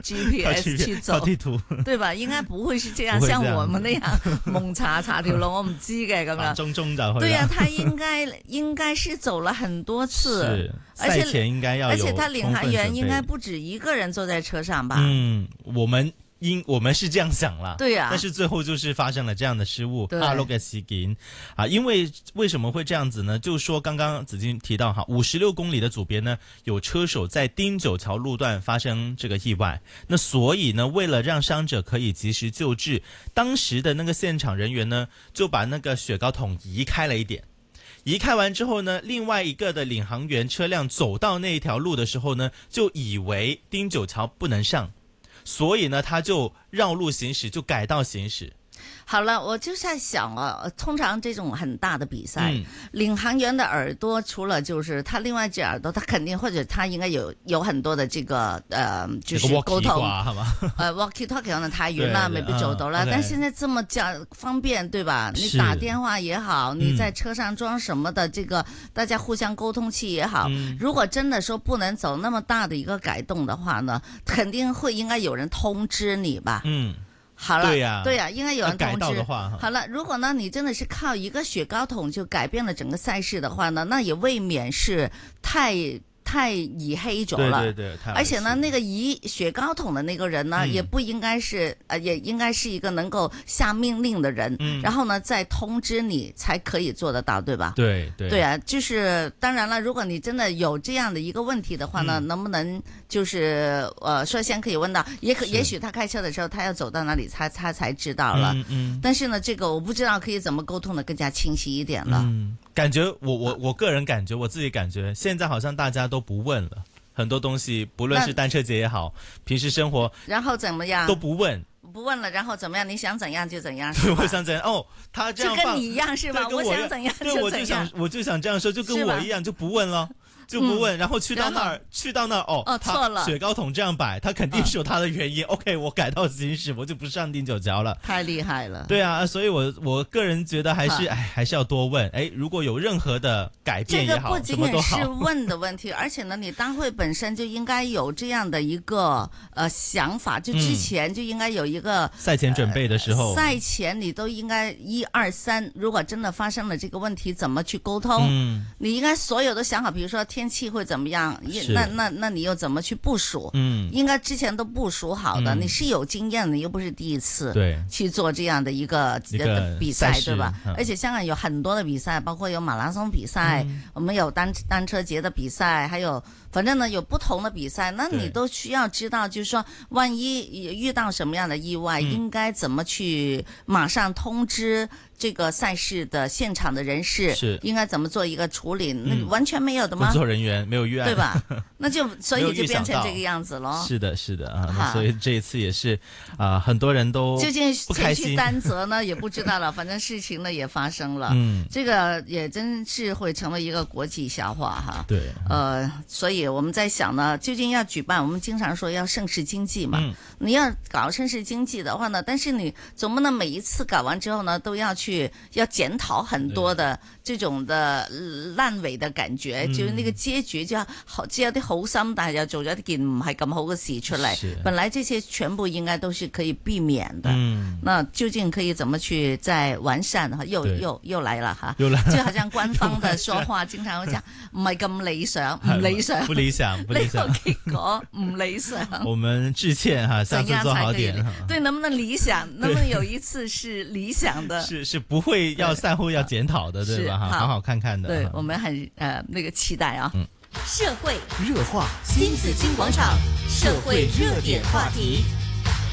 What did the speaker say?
GPS 去走， 地圖對吧？應該不會是這樣，像我們那樣蒙查條路，我唔知嘅咁樣。 中就去。 對呀，他應該是走了很多次， 賽前應該要有， 而且他領航員應該不止一個人坐在車上吧？ 我們是這樣想了， 對呀， 但是最後就是發生了這樣的失誤，大陸嘅事件啊，因為什麼會這樣子呢？就說剛剛子矜提到哈，56公里的組別呢，有車手在汀九橋路段發生這個意外，那所以呢，為了讓傷者可以及時救治，當時的那個現場人員呢，就把那個雪糕筒移開了一點，移開完之後呢，另外一個的領航員車輛走到那一條路的時候呢，就以為汀九橋不能上。所以呢，他就繞路行駛，就改道行駛。 好了，我就在想啊，通常這種很大的比賽，領航員的耳朵除了就是他另外一隻耳朵，他肯定或者他應該有很多的這個就是溝通，walkie talkie 可能太遠了，未必做到了。但現在這麼講方便，對吧？你打電話也好，你在車上裝什麼的這個大家互相溝通器也好，如果真的說不能走那麼大的一個改動的話呢，肯定會應該有人通知你吧。好了，對呀，應該有人通知。好了，如果呢，你真的是靠一個雪糕筒就改變了整個賽事的話呢，那也未免是太以黑咗了， 對， 而且呢，那個移雪糕筒的那個人呢，也不應該是，也應該是一個能夠下命令的人，然後呢，再通知你才可以做得到，對吧？對啊，就是當然了，如果你真的有這樣的一個問題的話呢，能不能就是率先可以問到，也許他開車的時候他要走到哪裡，他才知道了，但是呢，這個我不知道可以怎麼溝通得更加清晰一點了。 感覺我個人感覺，我自己感覺，現在好像大家都不問了，很多東西，不論是單車節也好，平時生活， 然後怎麼樣都不問了，然後怎麼樣？你想怎樣就怎樣， 我想怎樣哦，他這樣就跟你一樣是吧？我想怎樣就怎樣， 我就想這樣說，就跟我一樣，就不問了。就不問，然後去到那兒哦， 錯了， 雪糕筒這樣擺，他肯定是有他的原因。OK， 我改道行駛，我就不上汀九橋了。 太厲害了。 對啊，所以我個人覺得還是要多問。如果有任何的改變也好， 這個不僅僅是問的問題，而且呢，你大會本身就應該有這樣的一個想法，就之前就應該有一個賽前準備的時候， 賽前你都應該1、2、3，如果真的發生了這個問題，怎麼去溝通？你應該所有都想好，比如說天氣會怎麼樣？那你又怎麼去部署？應該之前都部署好的。你是有經驗的，又不是第一次去做這樣的一個比賽，對吧？而且香港有很多的比賽，包括有馬拉松比賽，我們有單車節的比賽，還有反正呢有不同的比賽，那你都需要知道，就是說萬一遇到什麼樣的意外，應該怎麼去馬上通知這個賽事的現場的人士，應該怎麼做一個處理？那完全沒有的嗎？ 工作人員沒有預案， 對吧？那就所以就變成這個樣子咯。 是的啊，那所以這一次也是很多人都究竟誰去擔責呢？也不知道了。反正事情呢也發生了，這個也真是會成為一個國際笑話哈。 對， 所以我們在想呢，究竟要舉辦，我們經常說要盛世經濟嘛，你要搞盛世經濟的話呢，但是你總不能每一次搞完之後呢，都要檢討很多的這種的爛尾的感覺，就那個結局就只有啲好心，但係又做咗一件唔係咁好嘅事出嚟。本來這些全部應該都是可以避免的。那究竟可以怎麼去再完善？又來了哈，就好像官方的說話經常會講唔係咁理想，唔理想， 不理想，不理想， 結果唔理想。 我們致歉哈，下次做好點。 對，能不能理想？能不能有一次是理想的？ 是不會要賽後要檢討的，對吧？好好看看的。 對，我們很那個期待啊。 社會熱話，新紫荊廣場，社會熱點話題。